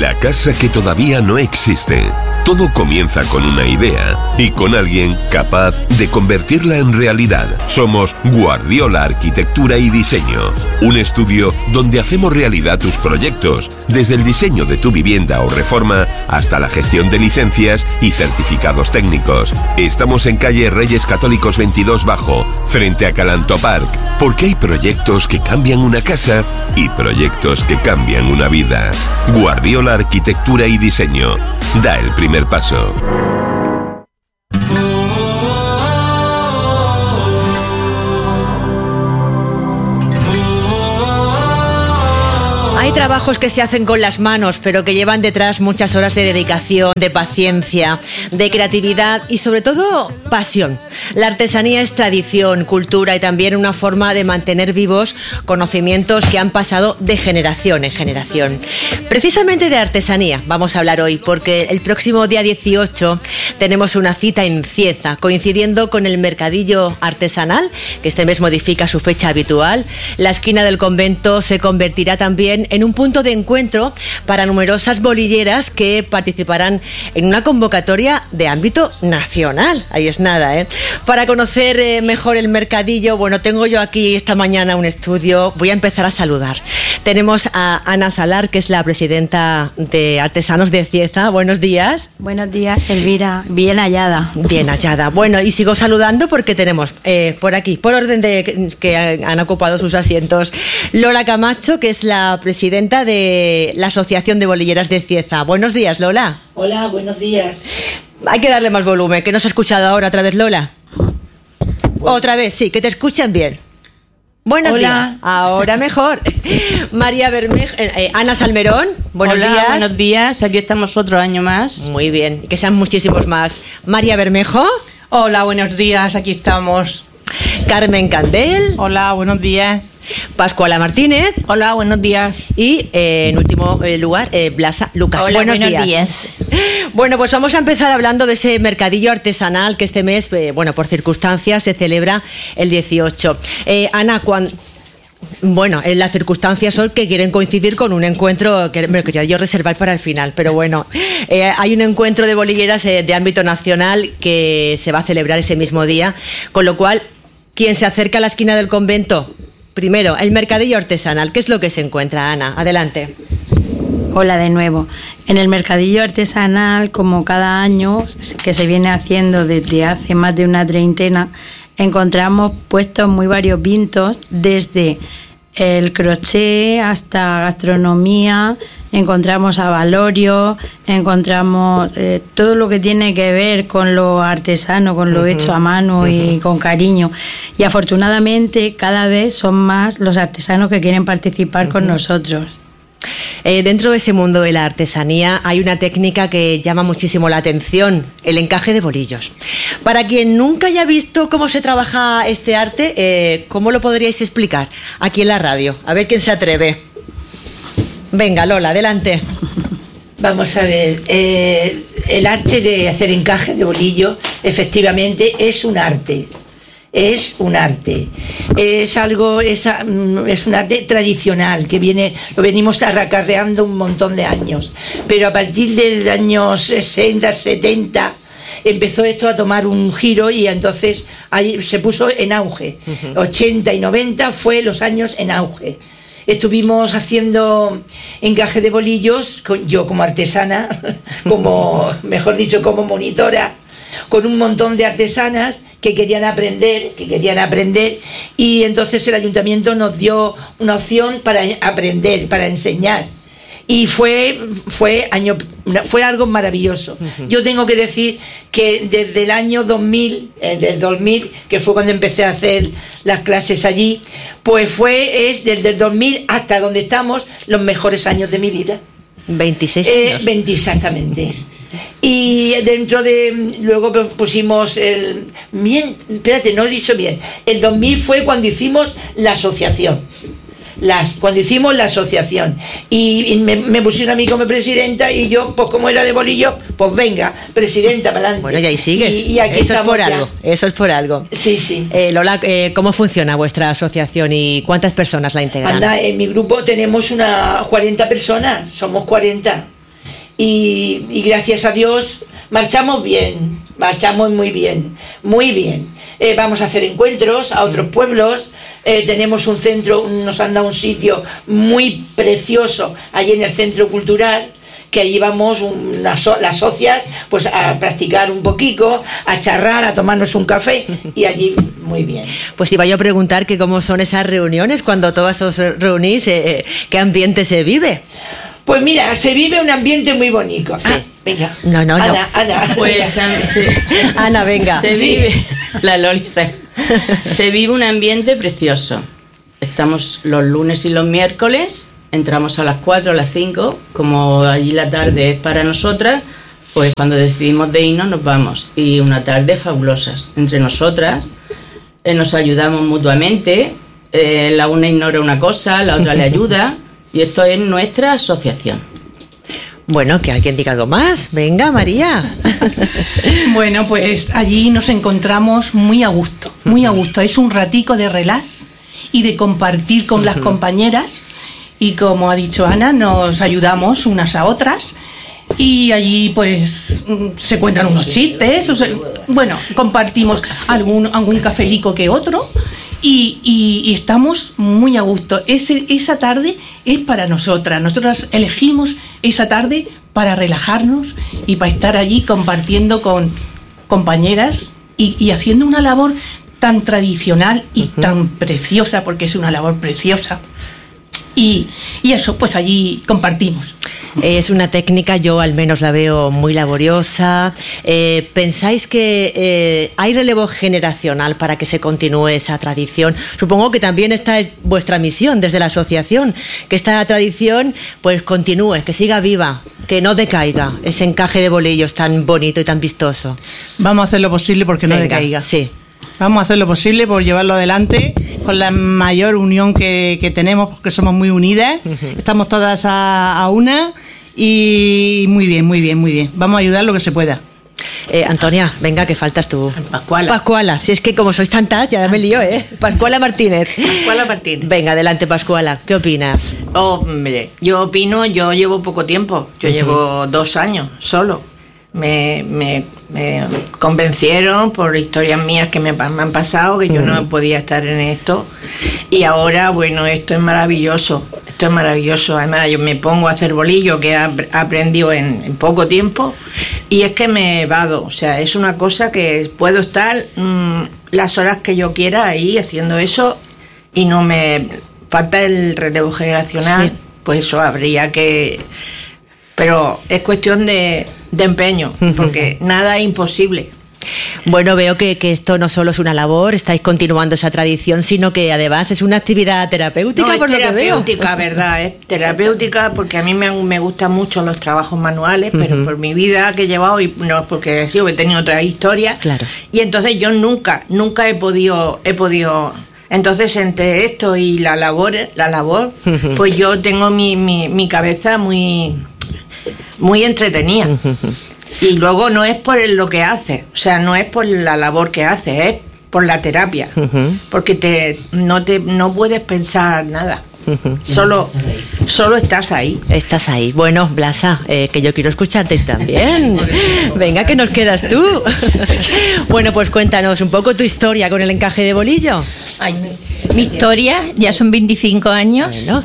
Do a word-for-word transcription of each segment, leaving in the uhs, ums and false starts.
La casa que todavía no existe. Todo comienza con una idea y con alguien capaz de convertirla en realidad. Somos Guardiola Arquitectura y Diseño, un estudio donde hacemos realidad tus proyectos, desde el diseño de tu vivienda o reforma hasta la gestión de licencias y certificados técnicos. Estamos en calle Reyes Católicos veintidós Bajo, frente a Calanto Park, porque hay proyectos que cambian una casa y proyectos que cambian una vida. Guardiola Arquitectura y Diseño. Da el primer paso. Hay trabajos que se hacen con las manos, pero que llevan detrás muchas horas de dedicación, de paciencia, de creatividad y sobre todo pasión. La artesanía es tradición, cultura y también una forma de mantener vivos conocimientos que han pasado de generación en generación. Precisamente de artesanía vamos a hablar hoy, porque el próximo día dieciocho tenemos una cita en Cieza, coincidiendo con el mercadillo artesanal, que este mes modifica su fecha habitual. La esquina del convento se convertirá también en un punto de encuentro para numerosas bolilleras que participarán en una convocatoria de ámbito nacional. Ahí es nada, ¿eh? Para conocer eh, mejor el mercadillo, bueno, tengo yo aquí esta mañana un estudio. Voy a empezar a saludar. Tenemos a Ana Salar, que es la presidenta de Artesanos de Cieza. Buenos días. Buenos días, Elvira. Bien hallada. Bien hallada. Bueno, y sigo saludando porque tenemos eh, por aquí, por orden de que, que han ocupado sus asientos, Lola Camacho, que es la presidenta de la Asociación de Bolilleras de Cieza. Buenos días, Lola. Hola, buenos días. Hay que darle más volumen, que no se ha escuchado ahora otra vez, Lola. Bueno. Otra vez, sí, que te escuchen bien. Buenos Hola. días. Ahora mejor. María Bermejo, eh, Ana Salmerón. Buenos Hola, días. Buenos días. Aquí estamos otro año más. Muy bien. Que sean muchísimos más. María Bermejo. Hola, buenos días. Aquí estamos. Carmen Candel. Hola, buenos días. Pascuala Martínez. Hola, buenos días. Y eh, en último eh, lugar, eh, Blasa Lucas. Hola, buenos, buenos días. días. Bueno, pues vamos a empezar hablando de ese mercadillo artesanal que este mes, eh, bueno, por circunstancias, se celebra el dieciocho. Eh, Ana, cuando... Bueno, en las circunstancias son que quieren coincidir con un encuentro que me lo quería yo reservar para el final, pero bueno, eh, hay un encuentro de bolilleras eh, de ámbito nacional que se va a celebrar ese mismo día, con lo cual, quien se acerca a la esquina del convento, primero, el mercadillo artesanal, ¿qué es lo que se encuentra, Ana? Adelante. Hola de nuevo. En el mercadillo artesanal, como cada año, que se viene haciendo desde hace más de una treintena, encontramos puestos muy variopintos, desde el crochet hasta gastronomía, encontramos avalorio, encontramos eh, todo lo que tiene que ver con lo artesano, con lo uh-huh. hecho a mano uh-huh. y con cariño. Y afortunadamente cada vez son más los artesanos que quieren participar uh-huh. con nosotros. Eh, dentro de ese mundo de la artesanía hay una técnica que llama muchísimo la atención, el encaje de bolillos. Para quien nunca haya visto cómo se trabaja este arte, eh, ¿cómo lo podríais explicar aquí en la radio? A ver quién se atreve. Venga, Lola, adelante. Vamos a ver, eh, el arte de hacer encaje de bolillo efectivamente es un arte. Es un arte, es algo, es, es un arte tradicional que viene, lo venimos acarreando un montón de años, pero a partir del año sesenta, setenta empezó esto a tomar un giro y entonces ahí se puso en auge. Uh-huh. ochenta y noventa fue los años en auge. Estuvimos haciendo encaje de bolillos, yo como artesana, como, mejor dicho, como monitora, con un montón de artesanas que querían aprender, que querían aprender, y entonces el ayuntamiento nos dio una opción para aprender, para enseñar. Y fue fue año fue algo maravilloso. Uh-huh. Yo tengo que decir que desde el año dos mil, eh, del dos mil, que fue cuando empecé a hacer las clases allí, pues fue es desde el dos mil hasta donde estamos los mejores años de mi vida. veintiséis años. Eh, veinte exactamente. Y dentro de, luego pusimos el, bien, espérate, no he dicho bien, el dos mil fue cuando hicimos la asociación, las, cuando hicimos la asociación, y, y me, me pusieron a mí como presidenta, y yo, pues como era de bolillo, pues venga, presidenta, para adelante. Bueno, y ahí sigues, y, y aquí eso es por ya. algo, eso es por algo. Sí, sí. Eh, Lola, eh, ¿cómo funciona vuestra asociación y cuántas personas la integran? Anda, en mi grupo tenemos unas cuarenta personas, somos cuarenta. y, y gracias a Dios marchamos bien, marchamos muy bien, muy bien. Eh, vamos a hacer encuentros a otros pueblos, eh, tenemos un centro, nos han dado un sitio muy precioso allí en el centro cultural, que allí vamos unas, las socias pues a practicar un poquito, a charrar, a tomarnos un café, y allí muy bien. Pues iba yo a preguntar que cómo son esas reuniones, cuando todas os reunís, eh, ¿qué ambiente se vive? Pues mira, se vive un ambiente muy bonito. Sí. Ah, venga. No, no, Ana, no. Ana. Pues sí. Ana, venga. Se Sí. vive, la Loli se, se vive un ambiente precioso. Estamos los lunes y los miércoles, entramos a las cuatro, a las cinco, como allí la tarde es para nosotras, pues cuando decidimos de irnos nos vamos. Y una tarde fabulosas entre nosotras, eh, nos ayudamos mutuamente, eh, la una ignora una cosa, la otra le ayuda, y esto es nuestra asociación. Bueno, que alguien diga algo más. Venga, María. Bueno, pues allí nos encontramos muy a gusto, muy a gusto. Es un ratico de relax y de compartir con las compañeras, y como ha dicho Ana, nos ayudamos unas a otras, y allí pues se cuentan unos chistes, o sea, bueno, compartimos algún, algún cafelico que otro, y, y, y estamos muy a gusto. Ese, esa tarde es para nosotras, nosotras elegimos esa tarde para relajarnos y para estar allí compartiendo con compañeras y, y haciendo una labor tan tradicional y uh-huh. tan preciosa, porque es una labor preciosa. Y, y eso, pues allí compartimos. Es una técnica, yo al menos la veo muy laboriosa. Eh, ¿Pensáis que eh, hay relevo generacional para que se continúe esa tradición? Supongo que también esta es vuestra misión desde la asociación, que esta tradición pues continúe, que siga viva, que no decaiga ese encaje de bolillos tan bonito y tan vistoso. Vamos a hacer lo posible porque no Venga, decaiga. Sí. Vamos a hacer lo posible por llevarlo adelante con la mayor unión que, que tenemos, porque somos muy unidas, uh-huh. estamos todas a, a una, y muy bien, muy bien, muy bien. Vamos a ayudar lo que se pueda. Eh, Antonia, venga, que faltas tú. Pascuala. Pascuala, si es que como sois tantas, ya me lío, ¿eh? Pascuala Martínez. Pascuala Martínez. Venga, adelante, Pascuala, ¿qué opinas? Hombre, yo opino, yo llevo poco tiempo, yo uh-huh. llevo dos años solo. Me, me, me convencieron por historias mías que me, me han pasado, que yo uh-huh. no podía estar en esto, y ahora, bueno, esto es maravilloso, esto es maravilloso. Además, yo me pongo a hacer bolillo, que he aprendido en, en poco tiempo, y es que me evado, o sea, es una cosa que puedo estar mmm, las horas que yo quiera ahí haciendo eso, y no me falta el relevo generacional, sí. Pues eso habría que... Pero es cuestión de, de empeño, porque nada es imposible. Bueno, veo que, que esto no solo es una labor, estáis continuando esa tradición, sino que además es una actividad terapéutica, no, por lo que veo. Terapéutica, verdad, es terapéutica, porque a mí me, me gustan mucho los trabajos manuales, pero uh-huh. por mi vida que he llevado, y no porque he sido, he tenido otras historias, claro. Y entonces yo nunca, nunca he podido, he podido... Entonces, entre esto y la labor, la labor, uh-huh. pues yo tengo mi, mi, mi cabeza muy... muy entretenida. Y luego no es por lo que hace, o sea, no es por la labor que hace, es por la terapia, uh-huh. porque te no te no puedes pensar nada. Uh-huh. Solo, solo estás ahí. Estás ahí. Bueno, Blasa, eh, que yo quiero escucharte también. Venga, que nos quedas tú. Bueno, pues cuéntanos un poco tu historia con el encaje de bolillo. Ay, mi historia, ya son veinticinco años. Bueno.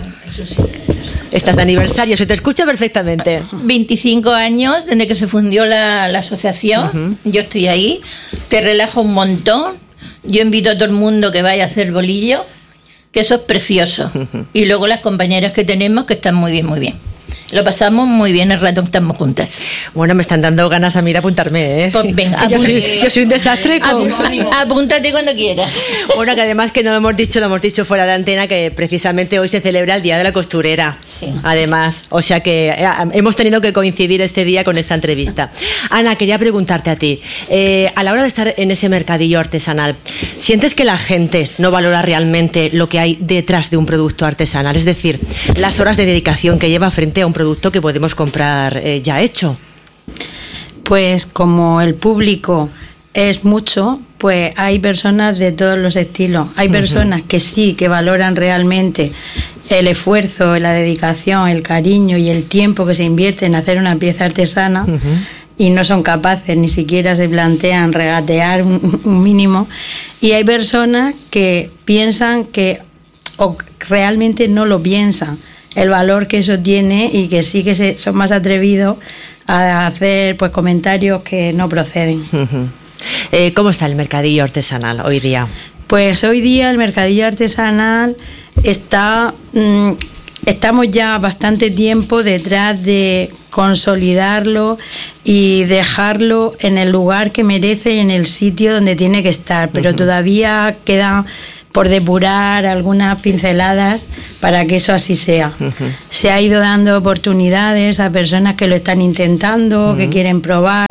Estás de aniversario, se te escucha perfectamente. veinticinco años desde que se fundió la, la asociación. Uh-huh. Yo estoy ahí, te relaja un montón. Yo invito a todo el mundo que vaya a hacer bolillo, que eso es precioso. Uh-huh. Y luego las compañeras que tenemos, que están muy bien, muy bien. Lo pasamos muy bien el rato que estamos juntas. Bueno, me están dando ganas a mí de apuntarme, ¿eh? Pues venga, yo, soy, yo soy un desastre con... Apúntate cuando quieras. Bueno, que además que no lo hemos dicho, lo hemos dicho fuera de antena, que precisamente hoy se celebra el Día de la Costurera. Sí. Además, o sea que eh, hemos tenido que coincidir este día con esta entrevista. Ana, quería preguntarte a ti, eh, a la hora de estar en ese mercadillo artesanal, ¿sientes que la gente no valora realmente lo que hay detrás de un producto artesanal? Es decir, las horas de dedicación que lleva frente a un producto que podemos comprar eh, ya hecho. Pues como el público es mucho, pues hay personas de todos los estilos. Hay personas que sí, que valoran realmente el esfuerzo, la dedicación, el cariño y el tiempo que se invierte en hacer una pieza artesana, uh-huh, y no son capaces, ni siquiera se plantean regatear un, un mínimo. Y hay personas que piensan que, o realmente no lo piensan, el valor que eso tiene, y que sí que se, son más atrevidos a hacer pues comentarios que no proceden. Uh-huh. Eh, ¿Cómo está el mercadillo artesanal hoy día? Pues hoy día el mercadillo artesanal está... Mmm, estamos ya bastante tiempo detrás de consolidarlo y dejarlo en el lugar que merece y en el sitio donde tiene que estar, pero uh-huh, todavía queda por depurar algunas pinceladas para que eso así sea. Uh-huh. Se ha ido dando oportunidades a personas que lo están intentando, uh-huh, que quieren probar.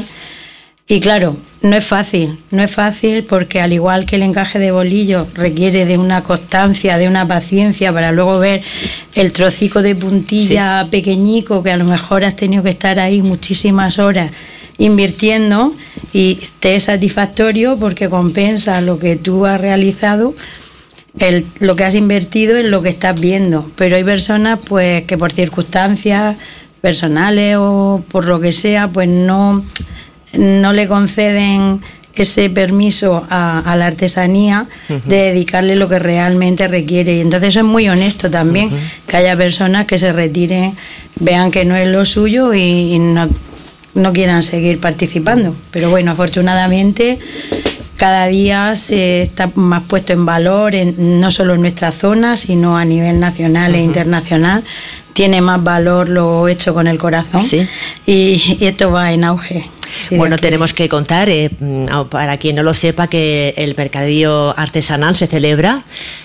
Y claro, no es fácil, no es fácil porque al igual que el encaje de bolillo requiere de una constancia, de una paciencia para luego ver el trocico de puntilla, sí, pequeñico, que a lo mejor has tenido que estar ahí muchísimas horas invirtiendo, y te es satisfactorio porque compensa lo que tú has realizado, el, lo que has invertido en lo que estás viendo. Pero hay personas pues que por circunstancias personales o por lo que sea, pues no... no le conceden ese permiso a, a la artesanía, uh-huh, de dedicarle lo que realmente requiere, y entonces eso es muy honesto también, uh-huh, que haya personas que se retiren, vean que no es lo suyo y, y no, no quieran seguir participando. Pero bueno, afortunadamente cada día se está más puesto en valor, en, no solo en nuestra zona, sino a nivel nacional, uh-huh, e internacional. Tiene más valor lo hecho con el corazón, sí, y, y esto va en auge. Sí, bueno, aquí tenemos que contar, eh, para quien no lo sepa, que el mercadillo artesanal se celebra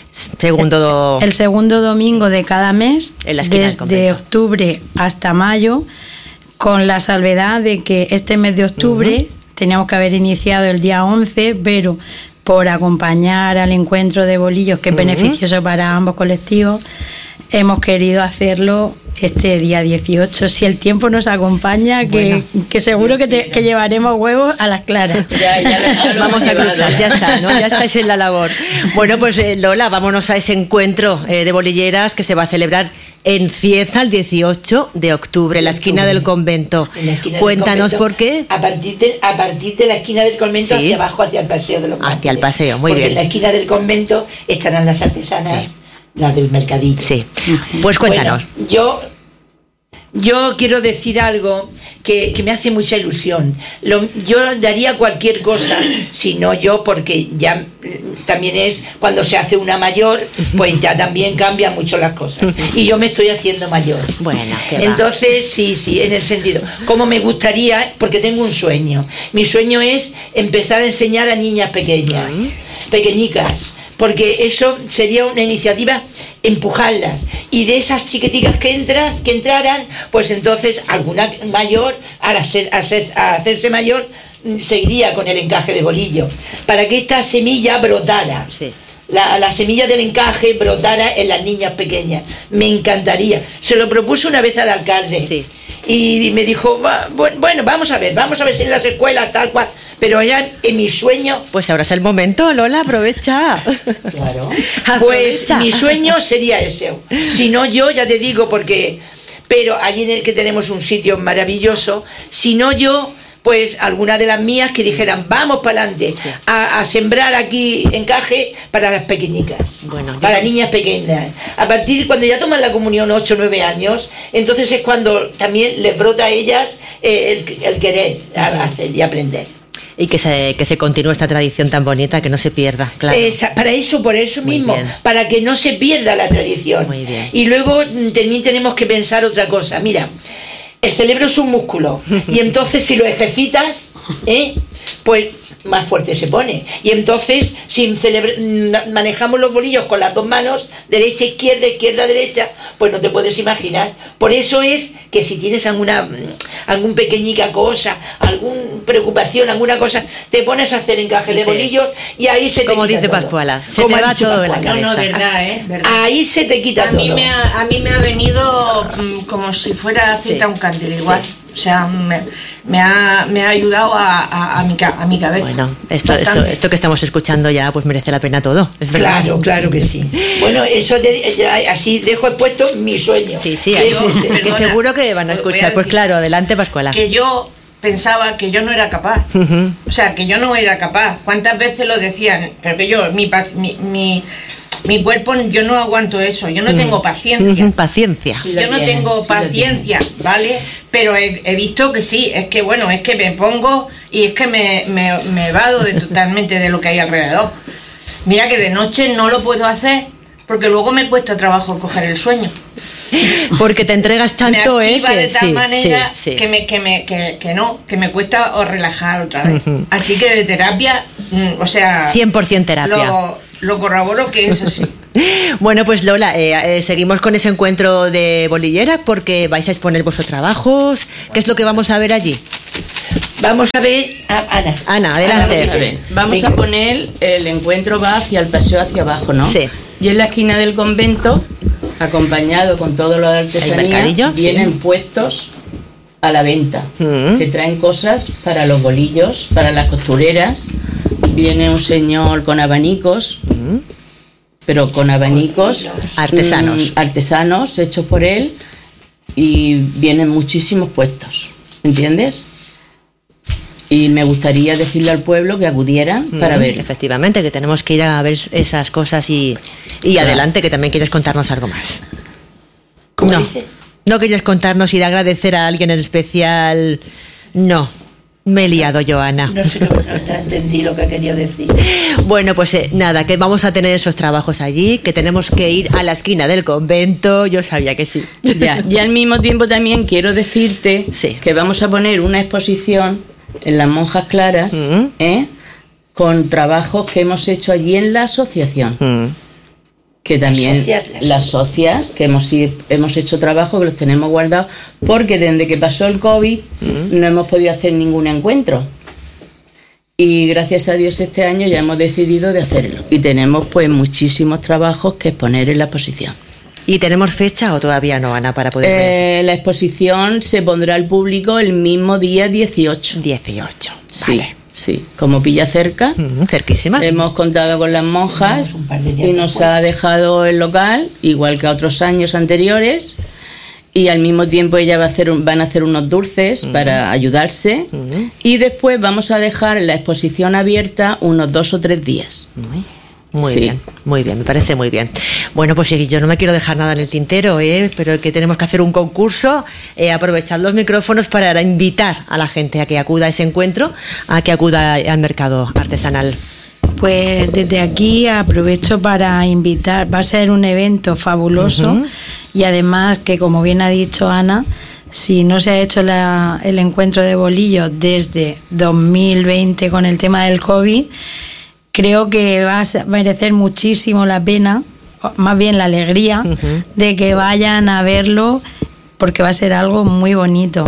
segundo el, el segundo domingo de cada mes, desde octubre hasta mayo, con la salvedad de que este mes de octubre, uh-huh, teníamos que haber iniciado el día once, pero por acompañar al encuentro de bolillos, que es, uh-huh, beneficioso para ambos colectivos, hemos querido hacerlo este día dieciocho, si el tiempo nos acompaña, que, bueno, que seguro que, te, que llevaremos huevos a las claras. Ya, ya, ya vamos a cruzar, ya está, ¿no? Ya estáis en la labor. Bueno, pues eh, Lola, vámonos a ese encuentro eh, de bolilleras que se va a celebrar en Cieza el dieciocho de octubre, en la esquina del convento. Esquina Cuéntanos del convento, por qué. A partir, de, a partir de la esquina del convento, sí, hacia abajo, hacia el paseo de los Mártires. Hacia el paseo, muy Porque bien. En la esquina del convento estarán las artesanas, sí, las del mercadillo. Sí, pues cuéntanos. Bueno, yo, yo quiero decir algo que, que me hace mucha ilusión. Lo, yo daría cualquier cosa, si no yo, porque ya también es cuando se hace una mayor, pues ya también cambian mucho las cosas. Y yo me estoy haciendo mayor. Bueno, qué entonces, sí, sí, en el sentido, como me gustaría, porque tengo un sueño. Mi sueño es empezar a enseñar a niñas pequeñas, pequeñicas, porque eso sería una iniciativa, empujarlas, y de esas chiquiticas que entran, que entraran, pues entonces alguna mayor, al ser, al ser, a hacerse mayor, seguiría con el encaje de bolillo, para que esta semilla brotara. Sí. La, la semilla del encaje brotara en las niñas pequeñas. Me encantaría. Se lo propuse una vez al alcalde. Sí. Y me dijo, bueno, vamos a ver, vamos a ver si en las escuelas tal cual, pero ya en mi sueño... Pues ahora es el momento, Lola, aprovecha. Claro. Pues aprovecha. Mi sueño sería ese. Si no yo, ya te digo, porque... Pero allí en el que tenemos un sitio maravilloso, si no yo... pues alguna de las mías que dijeran, vamos para adelante, sí, a, a sembrar aquí encaje para las pequeñicas, bueno, para yo... niñas pequeñas. A partir, cuando ya toman la comunión ocho o nueve años, entonces es cuando también les brota a ellas eh, el, el querer hacer y aprender. Y que se, que se continúe esta tradición tan bonita, que no se pierda, claro. Esa, para eso, por eso Muy mismo, bien. Para que no se pierda la tradición. Muy bien. Y luego también tenemos que pensar otra cosa, mira... El cerebro es un músculo, y entonces si lo ejercitas, ¿eh? pues más fuerte se pone. Y entonces, si celebra- manejamos los bolillos con las dos manos, derecha, izquierda, izquierda, derecha, pues no te puedes imaginar. Por eso es que si tienes alguna algún pequeñica cosa, alguna preocupación, alguna cosa, te pones a hacer encaje de bolillos y ahí se te Como quita dice todo. Pascuala, se Como te va todo Pascuala. de la cabeza. No, no, verdad, ¿eh? Verdad. Ahí se te quita a todo. Mí me ha, a mí me ha venido mm, como si fuera cita sí. un candil, igual. Sí. O sea, me, me, ha, me ha ayudado a, a, a, mi, a mi cabeza. Bueno, esto, esto, esto que estamos escuchando ya pues merece la pena todo, ¿es verdad? Claro, claro que sí. Bueno, eso de, ya, así dejo expuesto mi sueño. Sí, sí, hay, Yo, que perdona, seguro que van a escuchar. A pues claro, adelante, Pascuala. Que yo pensaba que yo no era capaz. Uh-huh. O sea, que yo no era capaz. ¿Cuántas veces lo decían? Pero que yo, mi, mi, mi, mi cuerpo, yo no aguanto eso. Yo no uh-huh. tengo paciencia. Uh-huh. Paciencia. Sí, yo no tienes, tengo sí paciencia, ¿vale? Pero he, he visto que sí. Es que, bueno, es que me pongo y es que me, me, me vado de, totalmente de lo que hay alrededor. Mira que de noche no lo puedo hacer porque luego me cuesta trabajo coger el sueño. Porque te entregas tanto, me activa eh, de tal sí, manera sí, sí. que me que me que, que no que me cuesta o relajar otra vez. Uh-huh. Así que de terapia, mm, o sea, cien por ciento terapia. Lo, lo corroboro que es así. Bueno, pues Lola, eh, eh, seguimos con ese encuentro de bolillera porque vais a exponer vuestros trabajos. ¿Qué es lo que vamos a ver allí? Vamos a ver a Ana. Ana, adelante. Ana, a ver, vamos Venga. a poner, el encuentro va hacia el paseo hacia abajo, ¿no? Sí. Y en la esquina del convento, acompañado con todo lo de artesanía, vienen sí. puestos a la venta, mm. que traen cosas para los bolillos, para las costureras. Viene un señor con abanicos, mm. pero con abanicos artesanos. Mm, artesanos hechos por él, y vienen muchísimos puestos, ¿entiendes? Y me gustaría decirle al pueblo que acudieran mm, para ver. Efectivamente, que tenemos que ir a ver esas cosas y, y claro. Adelante, que también quieres contarnos algo más. ¿Cómo no, dice? No querías contarnos y de agradecer a alguien en especial. No, me he liado, Joana. No sé, no, no entendí lo que quería decir. Bueno, pues eh, nada, que vamos a tener esos trabajos allí, que tenemos que ir a la esquina del convento. Yo sabía que sí. Ya, y al mismo tiempo también quiero decirte sí. que vamos a poner una exposición en las Monjas Claras, mm. ¿eh? con trabajos que hemos hecho allí en la asociación. Mm. Que también las socias, las, las socias que hemos, hemos hecho trabajos que los tenemos guardados, porque desde que pasó el COVID mm. no hemos podido hacer ningún encuentro. Y gracias a Dios este año ya hemos decidido de hacerlo. Y tenemos pues muchísimos trabajos que exponer en la exposición. ¿Y tenemos fecha o todavía no, Ana, para poder ver? Eh, la exposición se pondrá al público el mismo día dieciocho. dieciocho, sí, vale. Sí, como pilla cerca. Mm, cerquísima. Hemos contado con las monjas y nos ha dejado el local, igual que a otros años anteriores. Y al mismo tiempo ellas va a hacer, van a hacer unos dulces mm. para ayudarse. Mm. Y después vamos a dejar la exposición abierta unos dos o tres días. Mm. Muy sí. bien, muy bien, me parece muy bien. Bueno, pues yo no me quiero dejar nada en el tintero, ¿eh? Pero que tenemos que hacer un concurso, eh, aprovechar los micrófonos para invitar a la gente a que acuda a ese encuentro, a que acuda al mercado artesanal. Pues desde aquí aprovecho para invitar, va a ser un evento fabuloso uh-huh. y además que, como bien ha dicho Ana, si no se ha hecho la, el encuentro de bolillos desde dos mil veinte con el tema del COVID, creo que va a merecer muchísimo la pena, más bien la alegría, uh-huh. de que vayan a verlo, porque va a ser algo muy bonito.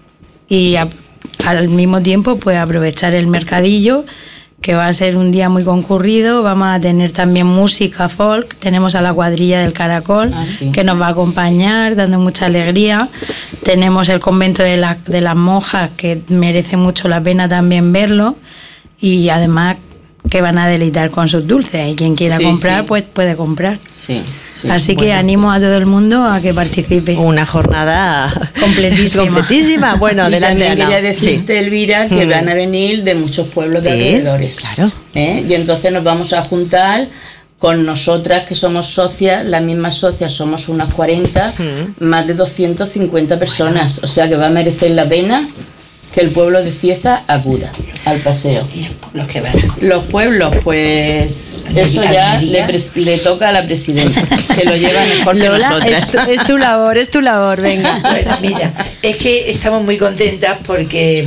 Y a, al mismo tiempo, pues aprovechar el mercadillo, que va a ser un día muy concurrido. Vamos a tener también música folk. Tenemos a la cuadrilla del Caracol, ah, sí. que nos va a acompañar, dando mucha alegría. Tenemos el convento de, la, de las monjas, que merece mucho la pena también verlo. Y además que van a deleitar con sus dulces, y quien quiera sí, comprar sí. pues puede comprar. Sí, sí. Así bueno. que animo a todo el mundo a que participe. Una jornada completísima. completísima. Bueno, y adelante. También quería decirte, sí. Elvira, que mm. van a venir de muchos pueblos de sí, alrededores. Claro. ¿Eh? Y entonces nos vamos a juntar con nosotras, que somos socias, las mismas socias, somos unas cuarenta, mm. más de doscientas cincuenta personas. Bueno. O sea que va a merecer la pena que el pueblo de Cieza acuda al paseo. Los que van. Los pueblos, pues eso ya le, le toca a la presidenta, que lo lleva mejor que Lola, nosotras. Es tu, es tu labor, es tu labor, venga. Bueno, mira, es que estamos muy contentas porque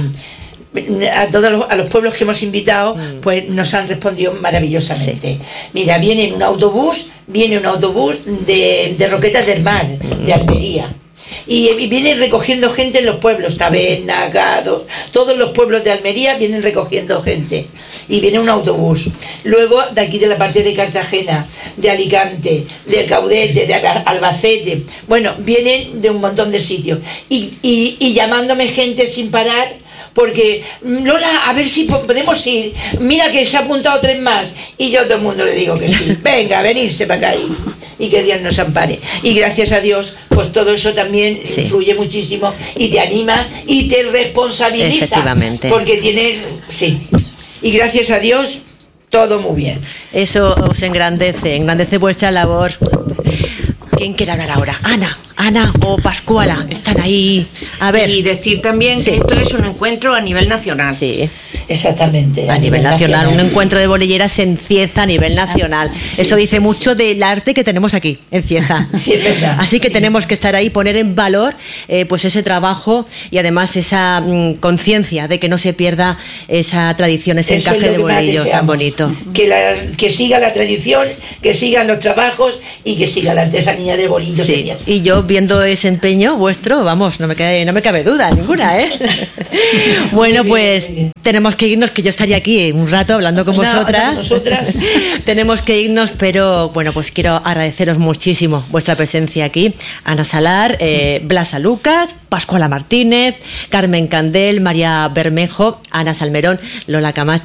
a todos los, a los pueblos que hemos invitado, mm. pues nos han respondido maravillosamente. Sí. Mira, viene un autobús, viene un autobús de, de Roquetas del Mar, mm. de Almería. Y, y vienen recogiendo gente en los pueblos, Taberna, Gados, todos los pueblos de Almería vienen recogiendo gente. Y viene un autobús. Luego, de aquí de la parte de Cartagena, de Alicante, del Caudete, de Albacete. Bueno, vienen de un montón de sitios. Y, y, y llamándome gente sin parar, porque, Lola, a ver si podemos ir. Mira que se ha apuntado tres más. Y yo a todo el mundo le digo que sí. Venga, venirse para acá. Y, y que Dios nos ampare. Y gracias a Dios, pues todo eso también sí. influye muchísimo y te anima y te responsabiliza. Efectivamente. Porque tienes, sí. Y gracias a Dios, todo muy bien. Eso os engrandece, engrandece vuestra labor. ¿Quién quiere hablar ahora? Ana, Ana o Pascuala, están ahí. A ver. Y decir también sí. que esto es un encuentro a nivel nacional. Sí. Exactamente. A, a nivel, nivel nacional, nacional, un encuentro de bolilleras en Cieza a nivel nacional. Sí, Eso dice sí, mucho sí. del arte que tenemos aquí, en Cieza. Sí, es verdad. Así que sí. tenemos que estar ahí, poner en valor eh, pues ese trabajo y además esa mm, conciencia de que no se pierda esa tradición, ese Eso encaje de bolillo tan bonito. Que, la, que siga la tradición, que sigan los trabajos y que siga la artesanía de bolillos. Sí. Y yo viendo ese empeño vuestro, vamos, no me cabe, no me cabe duda ninguna, ¿eh? Bueno, pues tenemos que irnos, que yo estaría aquí un rato hablando con no, vosotras. Nosotras. Tenemos que irnos, pero bueno, pues quiero agradeceros muchísimo vuestra presencia aquí. Ana Salar, eh, Blasa Lucas, Pascuala Martínez, Carmen Candel, María Bermejo, Ana Salmerón, Lola Camacho.